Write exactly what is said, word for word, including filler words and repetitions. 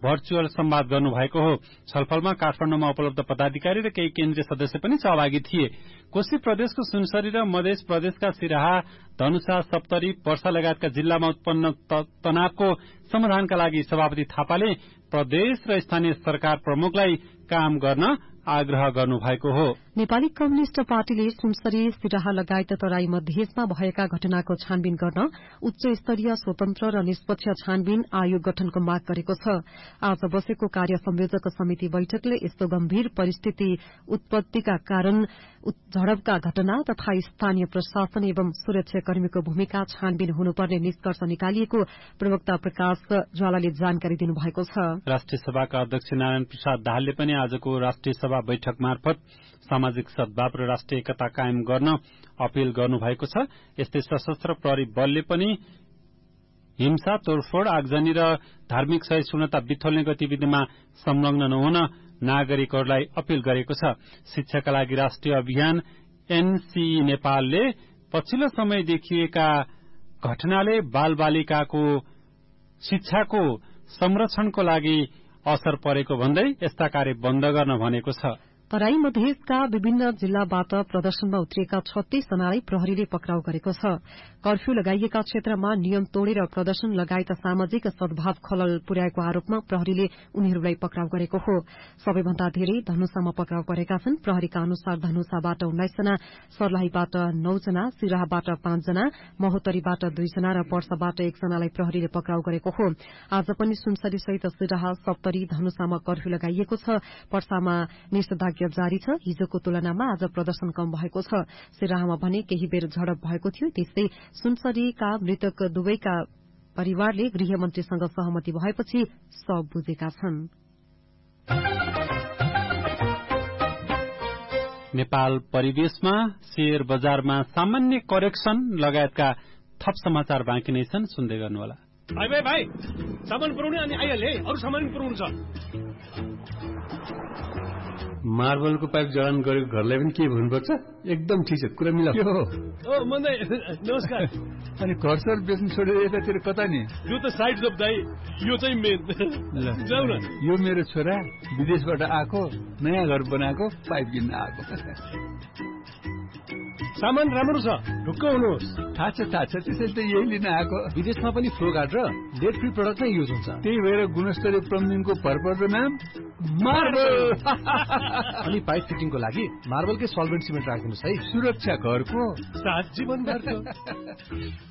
Virtual संवाद गर्नुभएको हो। छलफलमा काठमाडौँमा उपलब्ध पदाधिकारी र केही केन्द्रीय सदस्य पनि सहभागी थिए। कोशी प्रदेशको सुनसरी र मध्य प्रदेशका सिराहा, धनुषा, सप्तरी, पर्सा लगायतका जिल्लामा उत्पन्न तनावको समाधानका लागि सभापति थापाले प्रदेश र स्थानीय सरकार प्रमुखलाई काम गर्न आग्रह गर्नुभएको हो। नेपाली कम्युनिष्ट पार्टीले सुनसरी, सिराहा लगायत तराई मधेसमा भएका घटनाको छानबिन गर्न उच्च स्तरीय स्वतन्त्र र निष्पक्ष छानबिन आयोग गठनको माग गरेको छ। आज बसेको कार्य संयोजक समिति बैठकले यस्तो गम्भीर परिस्थिति उत्पत्तिका कारण झडपका घटना तथा स्थानीय प्रशासन एवं सुरक्षाकर्मीको भूमिका छानबिन हुनुपर्ने निष्कर्ष निकालिएको प्रवक्ता प्रकाश ज्वालाले जानकारी दिनुभएको छ। राष्ट्रिय सभाका अध्यक्ष नारायण प्रसाद दाहालले पनि आजको राष्ट्रिय सभा बैठक मार्फत सामाजिक सद्भाव र राष्ट्रिय एकता कायम गर्न अपील गर्नुभएको छ। यस्तै सशस्त्र प्रहरी बलले पनि हिंसा, तोडफोड, आगजनी र धार्मिक सहिष्णुता बिथोल्ने गतिविधिमा संलग्न नहुन नागरिकहरूलाई अपील गरेको छ। शिक्षाका लागि राष्ट्रिय अभियान एनसीई नेपालले पछिल्लो समय देखिएका घटनाले बाल बालिकाको शिक्षाको संरक्षणको लागि असर परेको भन्दै यस्ता कार्य बन्द गर्न भनेको छ। तराई मधेसका विभिन्न जिल्लाबाट प्रदर्शनमा उत्रिएका छत्तीस जनालाई प्रहरीले पक्राउ गरेको छ। कर्फ्यू लगाइएका क्षेत्रमा नियम तोडेर प्रदर्शन लगायत सामाजिक सद्भाव खलल पुर्याएको आरोपमा प्रहरीले उनीहरूलाई पक्राउ गरेको हो। सबैभन्दा धेरै धनुषामा पक्राउ परेका छन्। प्रहरीका अनुसार धनुषाबाट उन्नाइस जना, सर्लाहीबाट नौ जना, सिराहाबाट पाँच जना, महोत्तरीबाट दुई जना र पर्साबाट एक जनालाई प्रहरीले पक्राउ गरेको हो। आज पनि सुनसरी सहित सिराहा, सप्तरी, धनुषामा कर्फ्यू लगाइएको छ। पर्सामा निषेधाज्ञा जारी छ। हिजोको तुलनामा आज प्रदर्शन कम भएको छ। सिराहामा भने केही बेर झडप भएको थियो। त्यस्तै सुनसरीका मृतक दुवैका परिवारले गृहमन्त्रीसँग सहमति भएपछि शव बुझेका छन्। नेपाल परिवेशमा शेयर बजारमा सामान्य करेक्सन लगायतका थप समाचार बाँकी नै छन्, सुन्दै गर्नुहोला। भाइ भाइ भाइ सामान पुर्याउने अनि आइहाले, अरू सामान पुर्याउनु छ। मार्बलको पाइप जडान गरेको घरलाई पनि के भन्नुपर्छ? एकदम ठिक छ, कुरा मिला। ओ मन्दै नमस्कार। अनि घरसर बेच्नु छोडेर यतातिर कता नि? यो त साइड जब दाइ, यो चाहिँ मेन। जाऊ न। यो मेरो छोरा विदेशबाट आएको, नयाँ घर बनाएको, पाइप किन्न आएको। सामान राम्रो छ, ढुक्क हुनुहोस्। थाहा छ थाहा छ, त्यसैले त यही लिन आएको। विदेशमा पनि फ्लो गार्ड र डेट फ्री प्रडक्ट नै युज हुन्छ। त्यही भएर गुणस्तरीय प्लम्बिङको भरपर्दो नाम मार्बल। अनि पाइप फिटिङको लागि मार्बलकै सल्भेन्ट सिमेन्ट राखिदिनुहोस् है। सुरक्षा घरको सात जीवन घरको।